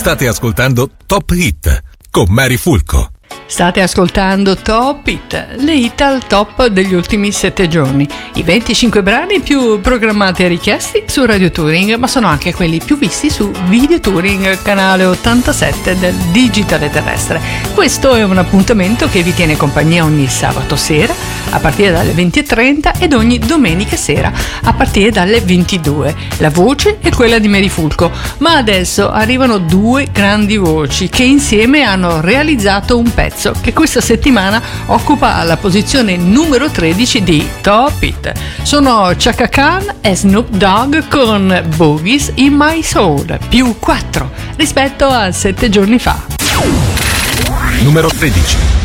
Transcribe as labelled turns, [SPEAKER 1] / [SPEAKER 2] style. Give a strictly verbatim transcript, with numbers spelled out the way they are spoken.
[SPEAKER 1] State ascoltando Top Hit con Mary Fulco.
[SPEAKER 2] State ascoltando Top Hit, le hit al top degli ultimi sette giorni. I venticinque brani più programmati e richiesti su Radio Touring, ma sono anche quelli più visti su Video Touring, canale ottantasette del digitale terrestre. Questo è un appuntamento che vi tiene compagnia ogni sabato sera a partire dalle venti e trenta ed ogni domenica sera a partire dalle ventidue. La voce è quella di Mary Fulco, ma adesso arrivano due grandi voci che insieme hanno realizzato un pezzo che questa settimana occupa la posizione numero tredici di Top Hit. Sono Chaka Khan e Snoop Dogg con Boogies in My Soul, più quattro rispetto a sette giorni fa.
[SPEAKER 1] Numero tredici.